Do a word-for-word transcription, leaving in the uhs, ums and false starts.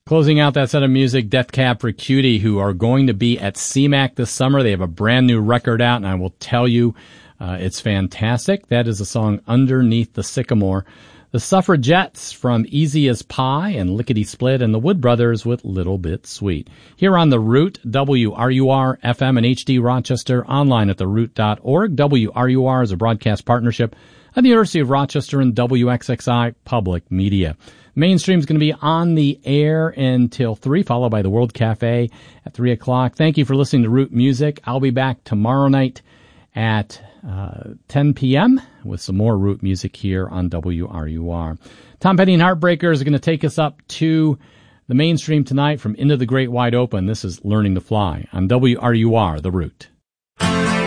Closing out that set of music, Death Cab for Cutie, who are going to be at C MAC this summer. They have a brand new record out, and I will tell you, uh, it's fantastic. That is the song Underneath the Sycamore. The Suffragettes from Easy as Pie and Lickety Split, and the Wood Brothers with Little Bit Sweet. Here on The Root, W R U R F M and H D Rochester, online at the root dot org. W R U R is a broadcast partnership of the University of Rochester and W X X I Public Media. Mainstream is going to be on the air until three, followed by the World Cafe at three o'clock. Thank you for listening to Root Music. I'll be back tomorrow night at uh, ten p.m. with some more Root Music here on W R U R. Tom Petty and Heartbreakers are going to take us up to the Mainstream tonight from Into the Great Wide Open. This is Learning to Fly on W R U R, The Root.